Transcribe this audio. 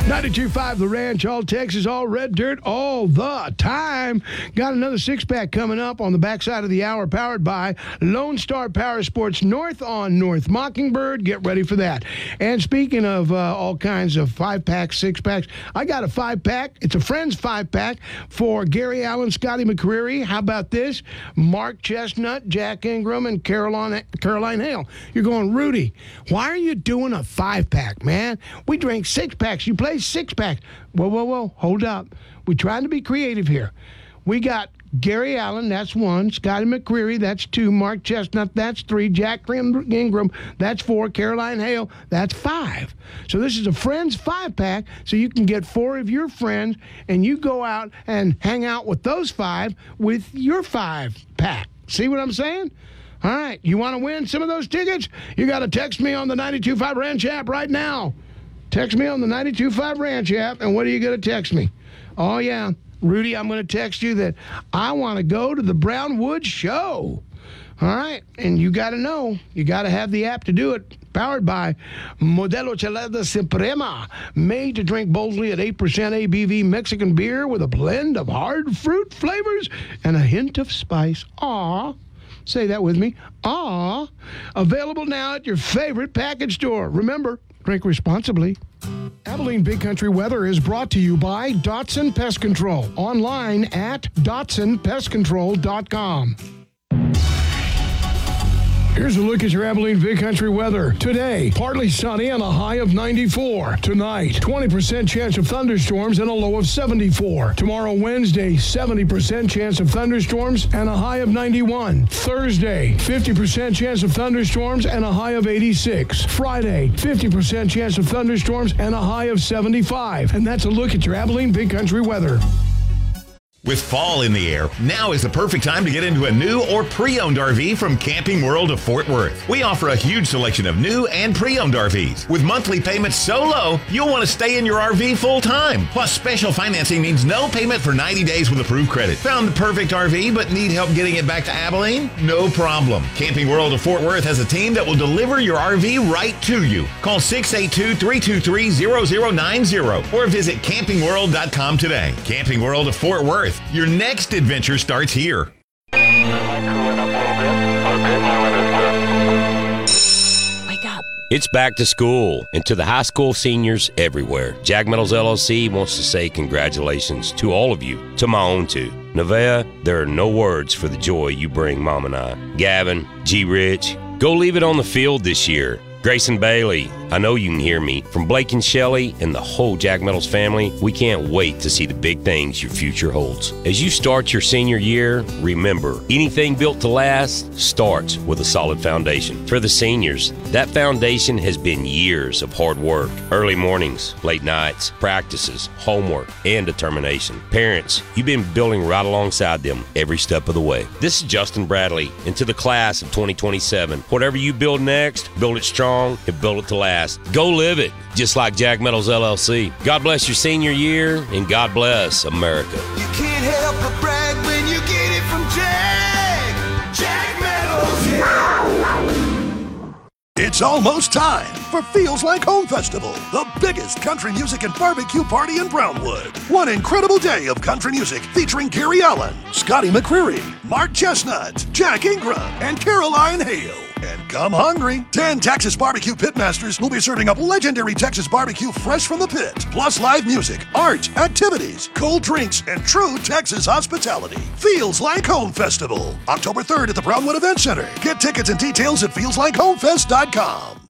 92.5 The Ranch, all Texas, all red dirt, all the time. Got another six-pack coming up on the backside of the hour, powered by Lone Star Power Sports North on North Mockingbird. Get ready for that. And speaking of all kinds of five-packs, six-packs, I got a five-pack. It's a Friends five-pack for Gary Allen, Scotty McCreery. How about this? Mark Chestnut, Jack Ingram, and Caroline Hale. You're going, Rudy, why are you doing a five-pack, man? We drink six-packs. You play six-packs. Whoa. Hold up. We're trying to be creative here. We got Gary Allen, that's one. Scotty McCreery, that's two. Mark Chestnut, that's three. Jack Ingram, that's four. Caroline Hale, that's five. So this is a Friends five-pack, so you can get four of your friends, and you go out and hang out with those five with your five-pack. See what I'm saying? All right, you want to win some of those tickets? You got to text me on the 92.5 Ranch app right now. Text me on the 92.5 Ranch app, and what are you going to text me? Oh, yeah, Rudy, I'm going to text you that I want to go to the Brownwood Show. All right, and you got to know, you got to have the app to do it. Powered by Modelo Chelada Suprema, made to drink boldly at 8% ABV Mexican beer with a blend of hard fruit flavors and a hint of spice. Aw. Say that with me. Aw. Available now at your favorite package store. Remember, drink responsibly. Abilene Big Country Weather is brought to you by Dotson Pest Control. Online at DotsonPestControl.com. Here's a look at your Abilene Big Country weather. Today, partly sunny and a high of 94. Tonight, 20% chance of thunderstorms and a low of 74. Tomorrow, Wednesday, 70% chance of thunderstorms and a high of 91. Thursday, 50% chance of thunderstorms and a high of 86. Friday, 50% chance of thunderstorms and a high of 75. And that's a look at your Abilene Big Country weather. With fall in the air, now is the perfect time to get into a new or pre-owned RV from Camping World of Fort Worth. We offer a huge selection of new and pre-owned RVs. With monthly payments so low, you'll want to stay in your RV full time. Plus, special financing means no payment for 90 days with approved credit. Found the perfect RV but need help getting it back to Abilene? No problem. Camping World of Fort Worth has a team that will deliver your RV right to you. Call 682-323-0090 or visit campingworld.com today. Camping World of Fort Worth. Your next adventure starts here. Wake up. It's back to school, and to the high school seniors everywhere, Jag Metals LLC wants to say congratulations to all of you, to my own two. Nevaeh, there are no words for the joy you bring Mom and I. Gavin, G. Rich, go leave it on the field this year. Grayson Bailey, I know you can hear me. From Blake and Shelley and the whole Jag Metals family, we can't wait to see the big things your future holds. As you start your senior year, remember, anything built to last starts with a solid foundation. For the seniors, that foundation has been years of hard work, early mornings, late nights, practices, homework, and determination. Parents, you've been building right alongside them every step of the way. This is Justin Bradley, and to the class of 2027, whatever you build next, build it strong and build it to last. Go live it, just like Jag Metals LLC. God bless your senior year, and God bless America. You can't help but brag when you get it from Jag Metals. It's almost time for Feels Like Home Festival, the biggest country music and barbecue party in Brownwood. One incredible day of country music featuring Gary Allen, Scotty McCreery, Mark Chestnut, Jack Ingram, and Caroline Hale. And come hungry. 10 Texas Barbecue Pitmasters will be serving up legendary Texas barbecue fresh from the pit, plus live music, art, activities, cold drinks, and true Texas hospitality. Feels Like Home Festival, October 3rd at the Brownwood Event Center. Get tickets and details at feelslikeHomefest.com.